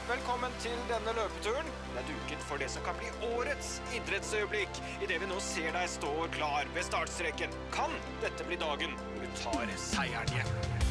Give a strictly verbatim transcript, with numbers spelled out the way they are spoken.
velkommen til denne løpeturen. Det er duket for det som kan bli årets idrettsøyeblikk. I det vi nå ser deg stå klar ved startstreken. Kan dette bli dagen hvor du tar seieren hjem?